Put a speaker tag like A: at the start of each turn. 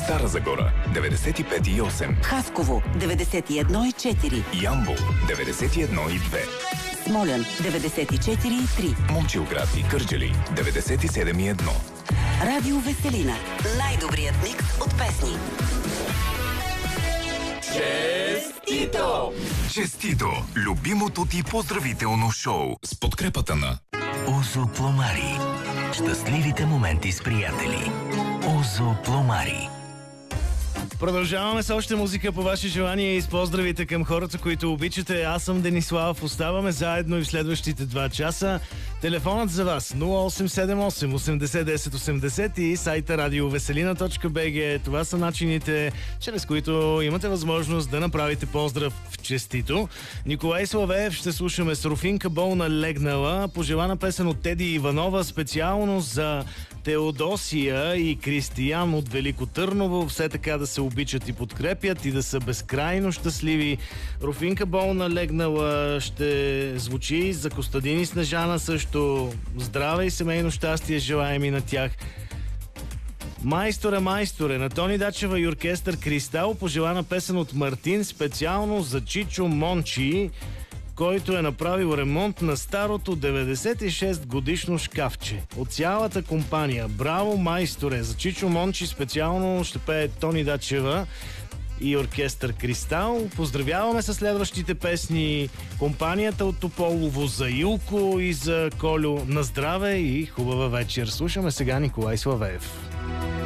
A: Стара Загора 95,8,
B: Хасково 91,4,
A: Ямбол 91,2,
B: Смолян 94,3,
A: Момчилград и Кърджали 97,1.
B: Радио Веселина. Най-добрият микс от песни.
A: Честито! Честито! Любимото ти поздравително шоу с подкрепата на
C: Озо Пломари. Щастливите моменти с приятели. Озо Пломари.
D: Продължаваме с още музика по ваше желание и с поздравите към хората, които обичате. Аз съм Денислав. Оставаме заедно и в следващите 2 часа. Телефонът за вас 0878 80 10 80 и сайта radiovеселина.bg. Това са начините, чрез които имате възможност да направите поздрав в честито. Николай Славеев ще слушаме с Руфинка болна легнала. Пожелана песен от Теди Иванова специално за Теодосия и Кристиян от Велико Търново. Все така да се обичат и подкрепят и да са безкрайно щастливи. Руфинка болна легнала ще звучи за Костадин и Снежана също. Здраве и семейно щастие желаем и на тях. Майсторе на Тони Дачева и оркестър Кристал. Пожелана песен от Мартин специално за Чичо Мончи, който е направил ремонт на старото 96 годишно шкафче. От цялата компания. Браво, майсторе! За Чичо Мончи специално ще пее Тони Дачева и оркестър Кристал. Поздравяваме със следващите песни компанията от Тополово за Илко и за Колю. На здраве и хубава вечер. Слушаме сега Николай Славеев.